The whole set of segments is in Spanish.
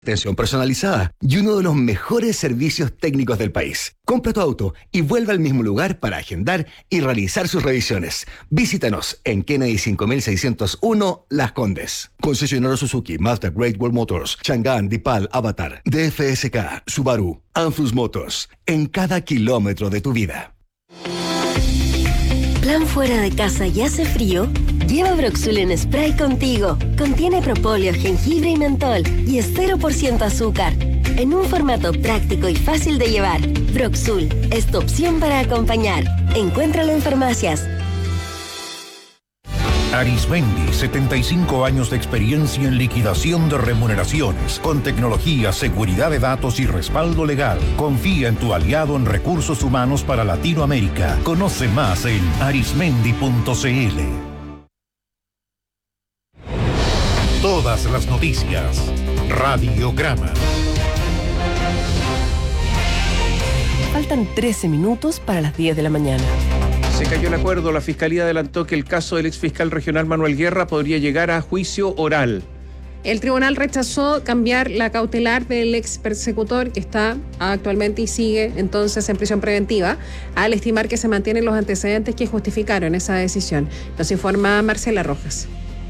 Atención personalizada y uno de los mejores servicios técnicos del país. Compra tu auto y vuelve al mismo lugar para agendar y realizar sus revisiones. Visítanos en Kennedy 5601 Las Condes. Concesionario Suzuki, Mazda, Great Wall Motors, Chang'an, Dipal, Avatar, DFSK, Subaru, Anfus Motors. En cada kilómetro de tu vida. ¿Plan fuera de casa y hace frío? Lleva Broxul en spray contigo. Contiene propóleo, jengibre y mentol y es 0% azúcar. En un formato práctico y fácil de llevar, Broxul es tu opción para acompañar. Encuéntralo en farmacias. Arismendi, 75 años de experiencia en liquidación de remuneraciones, con tecnología, seguridad de datos y respaldo legal. Confía en tu aliado en recursos humanos para Latinoamérica. Conoce más en arismendi.cl. Todas las noticias. Radiograma. Faltan 13 minutos para las 10 de la mañana. Se cayó el acuerdo. La Fiscalía adelantó que el caso del exfiscal regional Manuel Guerra podría llegar a juicio oral. El tribunal rechazó cambiar la cautelar del ex persecutor, que está actualmente y sigue entonces en prisión preventiva, al estimar que se mantienen los antecedentes que justificaron esa decisión. Nos informa Marcela Rojas.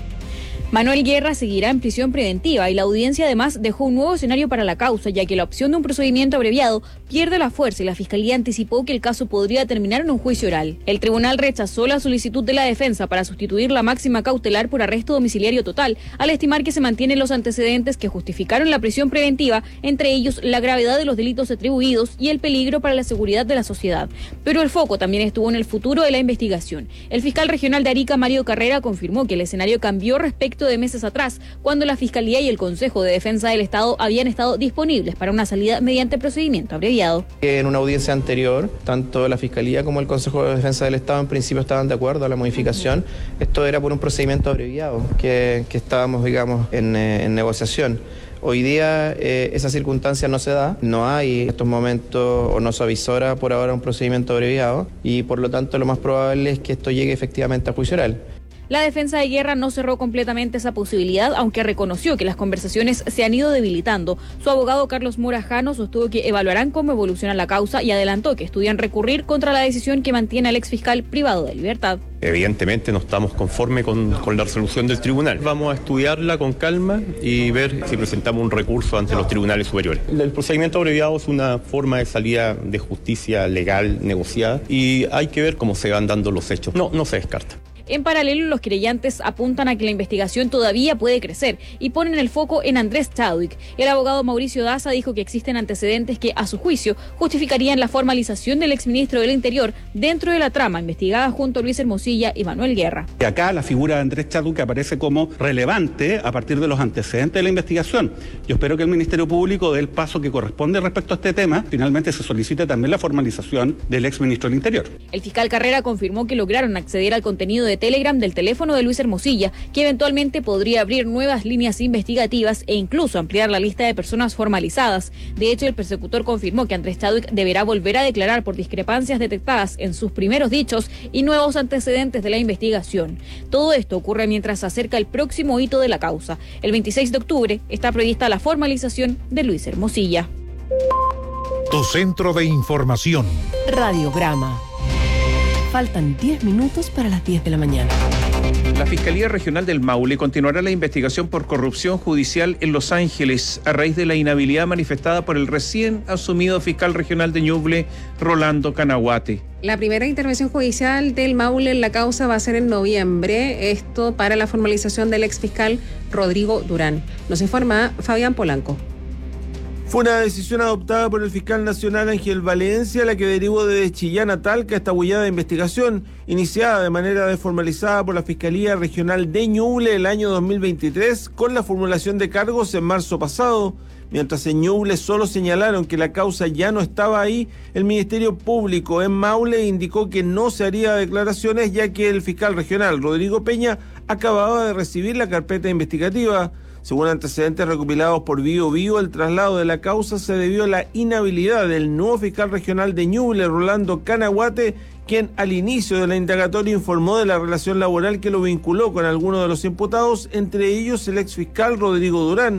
Manuel Guerra seguirá en prisión preventiva y la audiencia además dejó un nuevo escenario para la causa, ya que la opción de un procedimiento abreviado pierde la fuerza y la Fiscalía anticipó que el caso podría terminar en un juicio oral. El tribunal rechazó la solicitud de la defensa para sustituir la máxima cautelar por arresto domiciliario total, al estimar que se mantienen los antecedentes que justificaron la prisión preventiva, entre ellos la gravedad de los delitos atribuidos y el peligro para la seguridad de la sociedad. Pero el foco también estuvo en el futuro de la investigación. El fiscal regional de Arica, Mario Carrera, confirmó que el escenario cambió respecto de meses atrás, cuando la Fiscalía y el Consejo de Defensa del Estado habían estado disponibles para una salida mediante procedimiento abreviado. En una audiencia anterior, tanto la Fiscalía como el Consejo de Defensa del Estado en principio estaban de acuerdo a la modificación. Esto era por un procedimiento abreviado que estábamos, digamos, en negociación. Hoy día esa circunstancia no se da, no hay en estos momentos o no se avisora por ahora un procedimiento abreviado y por lo tanto lo más probable es que esto llegue efectivamente a juicio oral. La defensa de Guerra no cerró completamente esa posibilidad, aunque reconoció que las conversaciones se han ido debilitando. Su abogado Carlos Morajano sostuvo que evaluarán cómo evoluciona la causa y adelantó que estudian recurrir contra la decisión que mantiene al exfiscal privado de libertad. Evidentemente no estamos conformes con la resolución del tribunal. Vamos a estudiarla con calma y ver si presentamos un recurso ante los tribunales superiores. El procedimiento abreviado es una forma de salida de justicia legal negociada y hay que ver cómo se van dando los hechos. No se descarta. En paralelo, los querellantes apuntan a que la investigación todavía puede crecer y ponen el foco en Andrés Chadwick. El abogado Mauricio Daza dijo que existen antecedentes que, a su juicio, justificarían la formalización del exministro del Interior dentro de la trama investigada junto a Luis Hermosilla y Manuel Guerra. Acá la figura de Andrés Chadwick aparece como relevante a partir de los antecedentes de la investigación. Yo espero que el Ministerio Público dé el paso que corresponde respecto a este tema. Finalmente se solicite también la formalización del exministro del Interior. El fiscal Carrera confirmó que lograron acceder al contenido de Telegram del teléfono de Luis Hermosilla, que eventualmente podría abrir nuevas líneas investigativas e incluso ampliar la lista de personas formalizadas. De hecho, el persecutor confirmó que Andrés Chadwick deberá volver a declarar por discrepancias detectadas en sus primeros dichos y nuevos antecedentes de la investigación. Todo esto ocurre mientras se acerca el próximo hito de la causa. El 26 de octubre está prevista la formalización de Luis Hermosilla. Tu centro de información. Radiograma. Faltan 10 minutos para las 10 de la mañana. La Fiscalía Regional del Maule continuará la investigación por corrupción judicial en Los Ángeles a raíz de la inhabilidad manifestada por el recién asumido fiscal regional de Ñuble, Rolando Canaguate. La primera intervención judicial del Maule en la causa va a ser en noviembre, esto para la formalización del exfiscal Rodrigo Durán. Nos informa Fabián Polanco. Fue una decisión adoptada por el fiscal nacional Ángel Valencia, la que derivó de Chillán a Talca esta bullada investigación, iniciada de manera desformalizada por la Fiscalía Regional de Ñuble el año 2023, con la formulación de cargos en marzo pasado. Mientras en Ñuble solo señalaron que la causa ya no estaba ahí, el Ministerio Público en Maule indicó que no se haría declaraciones, ya que el fiscal regional Rodrigo Peña acababa de recibir la carpeta investigativa. Según antecedentes recopilados por Bio Bio, el traslado de la causa se debió a la inhabilidad del nuevo fiscal regional de Ñuble, Rolando Canaguate, quien al inicio de la indagatoria informó de la relación laboral que lo vinculó con algunos de los imputados, entre ellos el exfiscal Rodrigo Durán.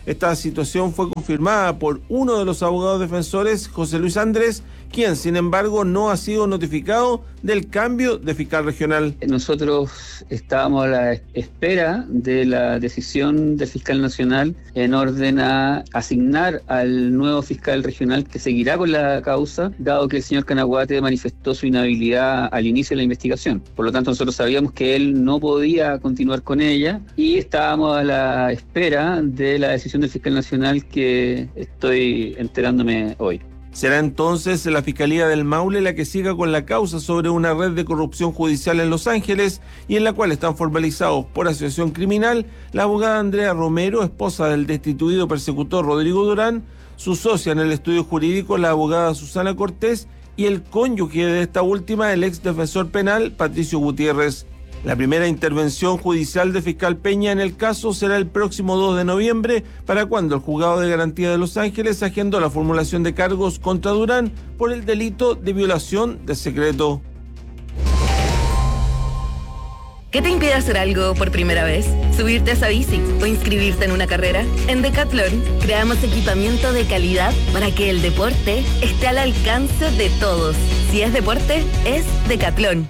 Esta situación fue confirmada por uno de los abogados defensores, José Luis Andrés, quien, sin embargo, no ha sido notificado del cambio de fiscal regional. Nosotros estábamos a la espera de la decisión del fiscal nacional en orden a asignar al nuevo fiscal regional que seguirá con la causa, dado que el señor Canaguate manifestó su inhabilidad al inicio de la investigación. Por lo tanto, nosotros sabíamos que él no podía continuar con ella y estábamos a la espera de la decisión del fiscal nacional que estoy enterándome hoy. Será entonces la Fiscalía del Maule la que siga con la causa sobre una red de corrupción judicial en Los Ángeles y en la cual están formalizados por asociación criminal la abogada Andrea Romero, esposa del destituido persecutor Rodrigo Durán, su socia en el estudio jurídico, la abogada Susana Cortés, y el cónyuge de esta última, el ex defensor penal Patricio Gutiérrez. La primera intervención judicial de fiscal Peña en el caso será el próximo 2 de noviembre, para cuando el Juzgado de Garantía de Los Ángeles agendó la formulación de cargos contra Durán por el delito de violación de secreto. ¿Qué te impide hacer algo por primera vez? ¿Subirte a esa bici o inscribirte en una carrera? En Decathlon creamos equipamiento de calidad para que el deporte esté al alcance de todos. Si es deporte, es Decathlon.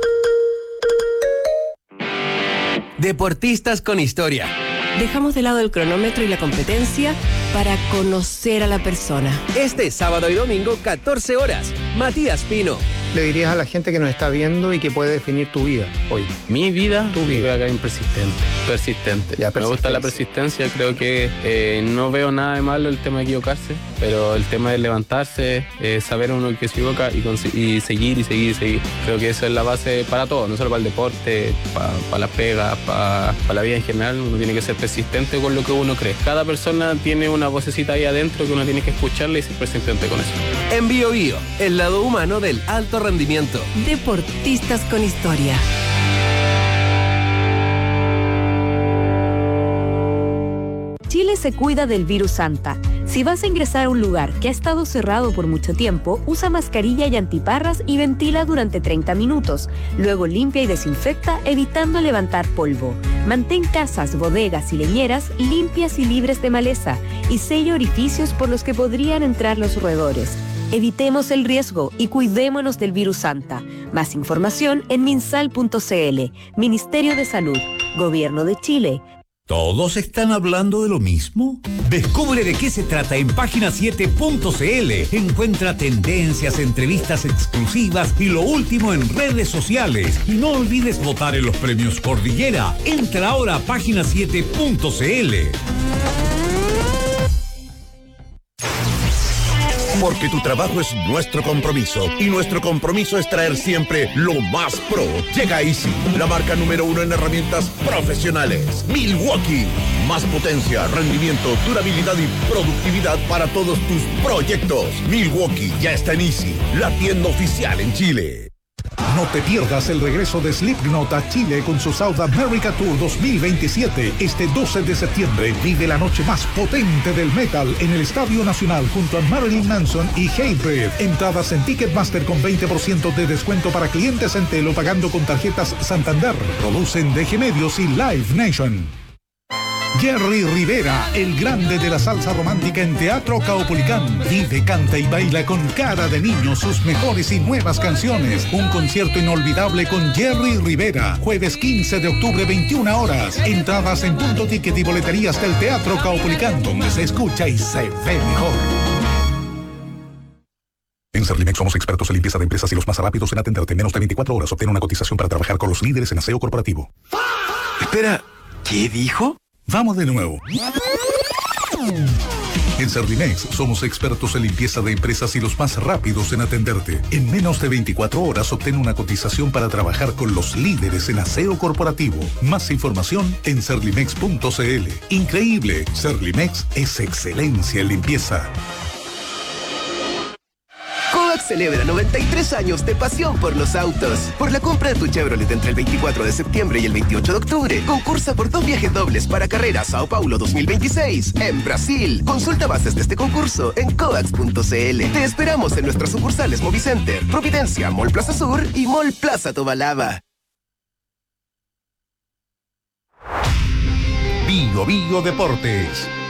Deportistas con historia. Dejamos de lado el cronómetro y la competencia para conocer a la persona. Este sábado y domingo, 14 horas. Matías Pino. Le dirías a la gente que nos está viendo y que puede definir tu vida hoy? Mi vida, tu vida. Creo que es persistente. Me gusta la persistencia, creo que no veo nada de malo el tema de equivocarse, pero el tema de levantarse, saber uno que se equivoca y seguir. Creo que esa es la base para todo, no solo para el deporte, para la pega, para la vida en general. Uno tiene que ser persistente con lo que uno cree. Cada persona tiene una vocecita ahí adentro que uno tiene que escucharla y ser persistente con eso. En Bio Bio, el lado humano del alto rendimiento. Deportistas con historia. Chile se cuida del virus Santa. Si vas a ingresar a un lugar que ha estado cerrado por mucho tiempo, usa mascarilla y antiparras y ventila durante 30 minutos. Luego limpia y desinfecta, evitando levantar polvo. Mantén casas, bodegas y leñeras limpias y libres de maleza y sella orificios por los que podrían entrar los roedores. Evitemos el riesgo y cuidémonos del virus Santa. Más información en minsal.cl. Ministerio de Salud. Gobierno de Chile. ¿Todos están hablando de lo mismo? Descubre de qué se trata en página7.cl. Encuentra tendencias, entrevistas exclusivas y lo último en redes sociales. Y no olvides votar en los premios Cordillera. Entra ahora a página7.cl. Porque tu trabajo es nuestro compromiso y nuestro compromiso es traer siempre lo más pro. Llega Easy, la marca número 1 en herramientas profesionales. Milwaukee, más potencia, rendimiento, durabilidad y productividad para todos tus proyectos. Milwaukee ya está en Easy, la tienda oficial en Chile. No te pierdas el regreso de Slipknot a Chile con su South America Tour 2027. Este 12 de septiembre vive la noche más potente del metal en el Estadio Nacional junto a Marilyn Manson y Hatebreed. Entradas en Ticketmaster con 20% de descuento para clientes en Telo pagando con tarjetas Santander. Producen DG Medios y Live Nation. Jerry Rivera, el grande de la salsa romántica en Teatro Caupolicán. Vive, canta y baila con cara de niño sus mejores y nuevas canciones. Un concierto inolvidable con Jerry Rivera. Jueves 15 de octubre, 21 horas. Entradas en Punto Ticket y boleterías del Teatro Caupolicán, donde se escucha y se ve mejor. En Serlimex somos expertos en limpieza de empresas y los más rápidos en atenderte. Menos de 24 horas. Obtén una cotización para trabajar con los líderes en aseo corporativo. Espera, ¿qué dijo? Vamos de nuevo. En Servimex somos expertos en limpieza de empresas y los más rápidos en atenderte. En menos de 24 horas obtén una cotización para trabajar con los líderes en aseo corporativo. Más información en serlimex.cl. Increíble, Servimex es excelencia en limpieza. Kodak celebra 93 años de pasión por los autos. Por la compra de tu Chevrolet entre el 24 de septiembre y el 28 de octubre, concursa por 2 viajes dobles para carrera Sao Paulo 2026 en Brasil. Consulta bases de este concurso en coax.cl. Te esperamos en nuestras sucursales Movicenter, Providencia, Mall Plaza Sur y Mall Plaza Tobalaba. Bio Bio Deportes.